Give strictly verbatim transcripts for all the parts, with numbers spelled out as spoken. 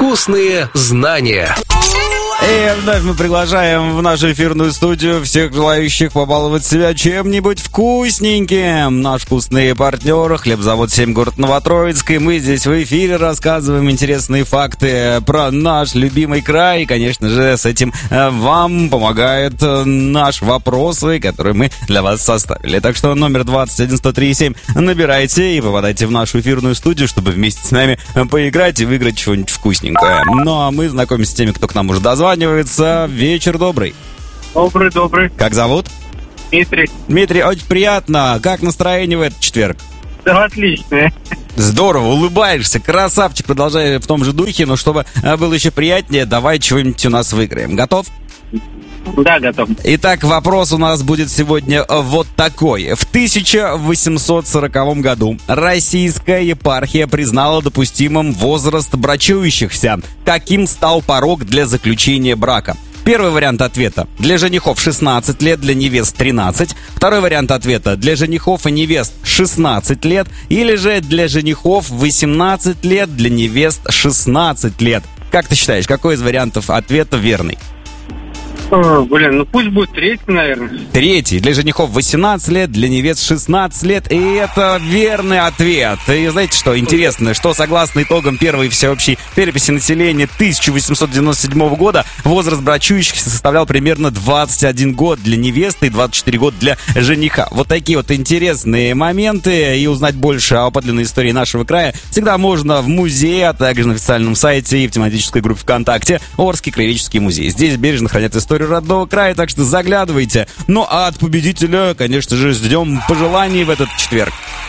Вкусные знания. И вновь мы приглашаем в нашу эфирную студию всех желающих побаловать себя чем-нибудь вкусненьким. Наш вкусный партнер хлебзавод семь, город Новотроицк. И мы здесь в эфире рассказываем интересные факты про наш любимый край. И, конечно же, с этим вам помогает наш вопросы, которые мы для вас составили. Так что номер двадцать один сто три семь набирайте и попадайте в нашу эфирную студию, чтобы вместе с нами поиграть и выиграть что-нибудь вкусненькое. Ну а мы знакомимся с теми, кто к нам уже дозвонился. Вечер добрый. Добрый, добрый. Как зовут? Дмитрий. Дмитрий, очень приятно. Как настроение в этот четверг? Да, отлично. Здорово, улыбаешься, красавчик. Продолжай в том же духе, но чтобы было еще приятнее, давай чего-нибудь у нас выиграем. Готов? Да, готов. Итак, вопрос у нас будет сегодня вот такой. В тысяча восемьсот сороковом году российская епархия признала допустимым возраст брачующихся. Каким стал порог для заключения брака? Первый вариант ответа. Для женихов шестнадцать лет, для невест тринадцать. Второй вариант ответа. Для женихов и невест шестнадцать лет. Или же для женихов восемнадцать лет, для невест шестнадцать лет. Как ты считаешь, какой из вариантов ответа верный? О, блин, ну пусть будет третий, наверное. Третий. Для женихов восемнадцать лет, для невест шестнадцать лет. И это верный ответ. И знаете, что интересно? Что согласно итогам первой всеобщей переписи населения тысяча восемьсот девяносто седьмого года возраст брачующихся составлял примерно двадцать один год для невесты и двадцать четыре года для жениха. Вот такие вот интересные моменты. И узнать больше о подлинной истории нашего края всегда можно в музее, а также на официальном сайте и в тематической группе ВКонтакте Орский краеведческий музей. Здесь бережно хранят историю родного края, так что заглядывайте. Ну а от победителя, конечно же, ждем пожеланий в этот четверг.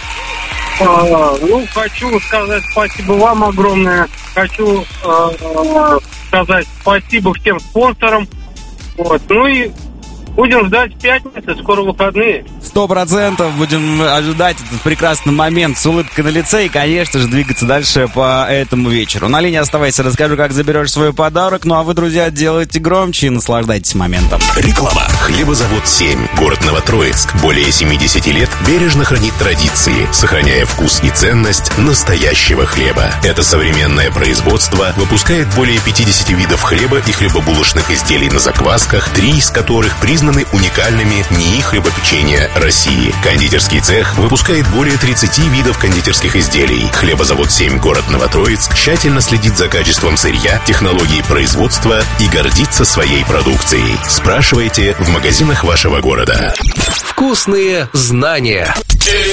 А, ну, хочу сказать спасибо вам огромное. Хочу э, сказать спасибо всем спонсорам. Вот. Ну и будем ждать пятницы, скоро выходные. Сто процентов будем ожидать этот прекрасный момент с улыбкой на лице и, конечно же, двигаться дальше по этому вечеру. На линии оставайся, расскажу, как заберешь свой подарок. Ну а вы, друзья, делайте громче и наслаждайтесь моментом. Реклама. Хлебозавод семь, город Новотроицк. Более семьдесят лет бережно хранит традиции, сохраняя вкус и ценность настоящего хлеба. Это современное производство выпускает более пятьдесят видов хлеба и хлебобулочных изделий на заквасках, три из которых признаны уникальными НИИ хлебопечения России. Кондитерский цех выпускает более тридцати видов кондитерских изделий. Хлебозавод семь, город Новотроицк тщательно следит за качеством сырья, технологией производства и гордится своей продукцией. Спрашивайте в магазинах вашего города. Вкусные знания.